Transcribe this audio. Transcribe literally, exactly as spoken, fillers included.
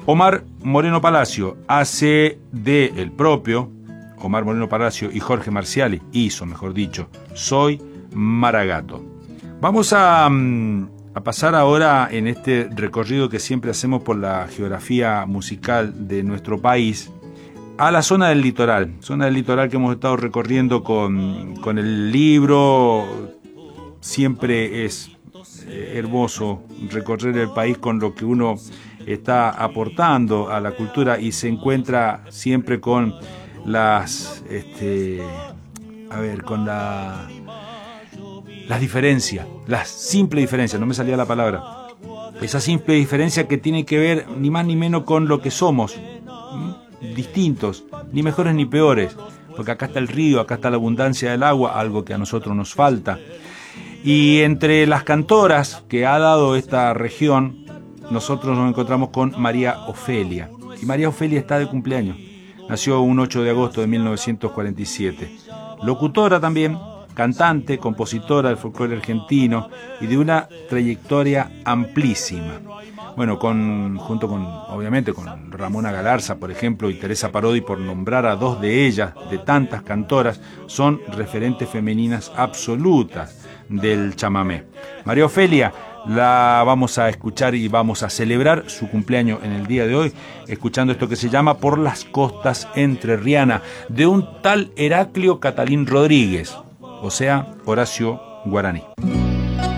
Omar Moreno Palacio hace de el propio Omar Moreno Palacio y Jorge Marciali, hizo, mejor dicho, Soy Maragato. Vamos a, a pasar ahora en este recorrido que siempre hacemos por la geografía musical de nuestro país a la zona del litoral, zona del litoral que hemos estado recorriendo con, con el libro. Siempre es hermoso recorrer el país con lo que uno está aportando a la cultura y se encuentra siempre con las, este, a ver, con la, las diferencias, las simples diferencias, no me salía la palabra, esa simple diferencia que tiene que ver ni más ni menos con lo que somos, ¿m? distintos, ni mejores ni peores, porque acá está el río, acá está la abundancia del agua, algo que a nosotros nos falta. Y entre las cantoras que ha dado esta región, nosotros nos encontramos con María Ofelia. Y María Ofelia está de cumpleaños. Nació un ocho de agosto de mil novecientos cuarenta y siete. Locutora también, cantante, compositora del folclore argentino y de una trayectoria amplísima. Bueno, con, junto con, obviamente, con Ramona Galarza, por ejemplo, y Teresa Parodi, por nombrar a dos de ellas, de tantas cantoras, son referentes femeninas absolutas del chamamé. María Ofelia la vamos a escuchar y vamos a celebrar su cumpleaños en el día de hoy, escuchando esto que se llama Por las costas entrerriana, de un tal Heraclio Catalín Rodríguez, o sea, Horacio Guaraní.